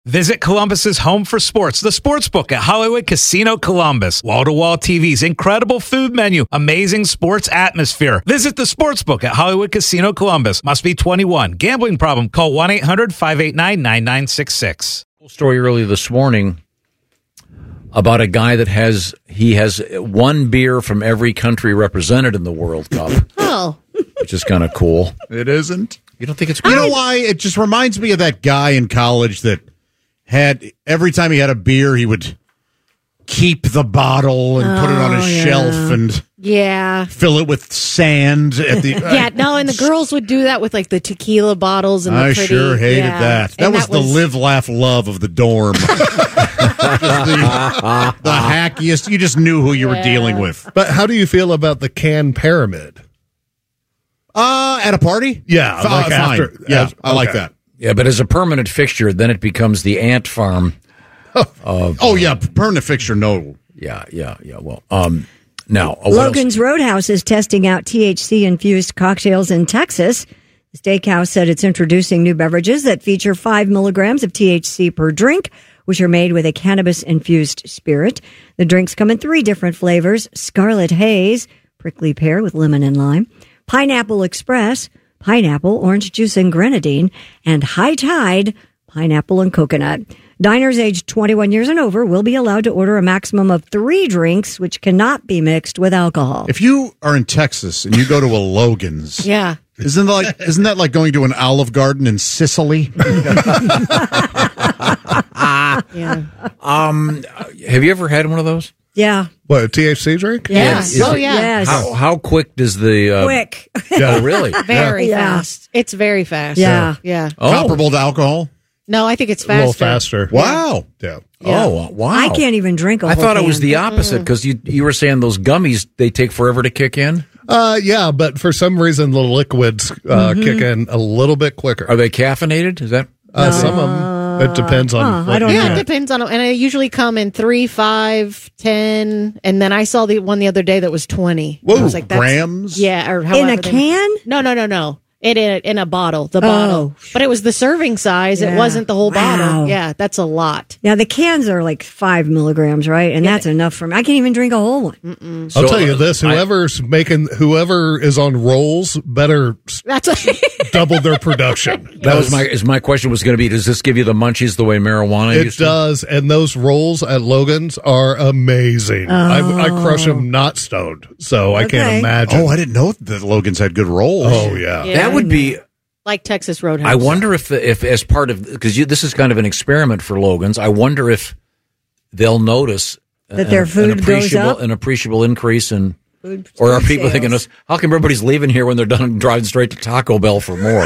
Visit Columbus's home for sports, the Sportsbook at Hollywood Casino Columbus. Wall-to-wall TVs, incredible food menu, amazing sports atmosphere. Visit the Sportsbook at Hollywood Casino Columbus. Must be 21. Gambling problem? Call 1-800-589-9966. Story earlier this morning about a guy that has one beer from every country represented in the World Cup. Oh. Which is kind of cool. It isn't. You don't think it's cool? You know why? It just reminds me of that guy in college that had, every time he had a beer, he would keep the bottle and put it on his shelf and fill it with sand at the and the girls would do that with like the tequila bottles and I sure hated that. That was the live, laugh, love of the dorm. the hackiest. You just knew who you were dealing with. But how do you feel about the can pyramid? At a party? Yeah, like after. Yeah, I like that. Yeah, but as a permanent fixture, then it becomes the ant farm. Permanent fixture, no. Yeah. Well, now. Logan's Roadhouse is testing out THC-infused cocktails in Texas. The steakhouse said it's introducing new beverages that feature 5 milligrams of THC per drink, which are made with a cannabis-infused spirit. The drinks come in 3 different flavors: Scarlet Haze, prickly pear with lemon and lime; Pineapple Express, pineapple, orange juice, and grenadine; and High Tide, pineapple and coconut. Diners aged 21 years and over will be allowed to order a maximum of 3 drinks, which cannot be mixed with alcohol. If you are in Texas and you go to a Logan's, isn't that like going to an Olive Garden in Sicily? Have you ever had one of those? Yeah. What, a THC drink? Yes. Yes. How quick does the... quick. Yeah. Really? Very fast. It's very fast. Yeah. Yeah. Comparable to alcohol? No, I think it's faster. A little faster. Wow. Yeah. Oh, wow. I can't even drink a whole I thought it was can. the opposite, because you were saying those gummies, they take forever to kick in? Yeah, but for some reason the liquids kick in a little bit quicker. Are they caffeinated? Is that... Some of them. It depends on what don't you know. It depends on, and they usually come in 3, 5, 10, and then I saw the one the other day that was 20. Whoa, I was like, grams? Yeah, or In however a can? No. In a bottle, bottle. But it was the serving size. It wasn't the whole bottle. Yeah, that's a lot. Yeah, the cans are like 5 milligrams, right? And that's enough for me. I can't even drink a whole one. I'll tell you this: whoever is on rolls better double their production. That was my question was going to be: does this give you the munchies the way marijuana It used to? does, and those rolls at Logan's are amazing. I crush them not stoned, so I can't imagine. Oh, I didn't know that Logan's had good rolls. Oh yeah. That would be like Texas Roadhouse. I wonder if as part of, because this is kind of an experiment for Logan's, I wonder if they'll notice that their food goes up, an appreciable increase in. Or are people thinking, how come everybody's leaving here when they're done driving straight to Taco Bell for more?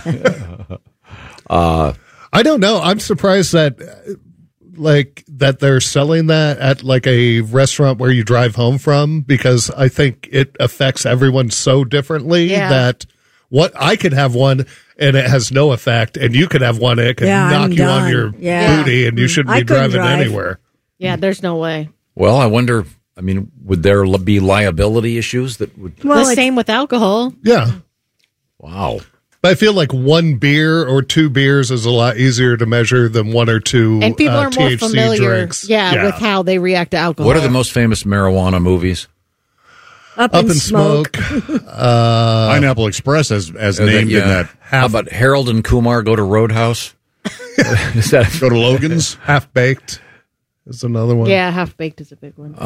I don't know. I'm surprised that they're selling that at like a restaurant where you drive home from, because I think it affects everyone so differently that I could have one and it has no effect, and you could have one and it could knock you on your booty, and you shouldn't be driving anywhere. Yeah, there's no way. Well, I wonder. I mean, would there be liability issues that would? Well, the same with alcohol. Yeah. Wow. But I feel like 1 beer or 2 beers is a lot easier to measure than 1 or 2 and people are more THC familiar, drinks. with how they react to alcohol. What are the most famous marijuana movies? Up in Smoke. Pineapple Express as named in that. How about Harold and Kumar Go to Roadhouse? Go to Logan's? Half Baked is another one. Yeah, Half Baked is a big one.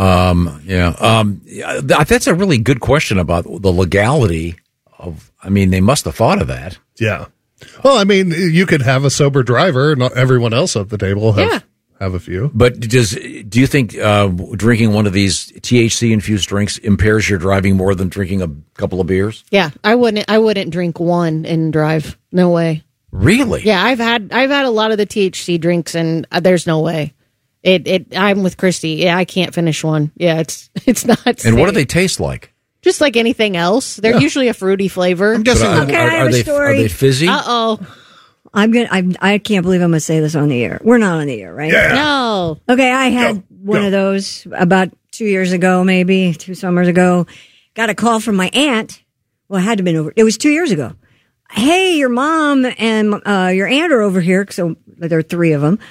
That's a really good question about the legality of. I mean, they must have thought of that. Yeah. Well, I mean, you could have a sober driver, and everyone else at the table have a few. But do you think drinking one of these THC-infused drinks impairs your driving more than drinking a couple of beers? Yeah, I wouldn't drink one and drive. No way. Really? Yeah, I've had a lot of the THC drinks, and there's no way. I'm with Christy. Yeah, I can't finish one. Yeah, it's not safe. And what do they taste like? Just like anything else. They're usually a fruity flavor. I'm guessing. Okay, I have a story. Are they fizzy? Uh-oh. I can't believe I'm going to say this on the air. We're not on the air, right? Yeah. No. Okay, I had one of those about 2 years ago, maybe 2 summers ago. Got a call from my aunt. Well, it had to have been it was 2 years ago. Hey, your mom and your aunt are over here. So there are 3 of them.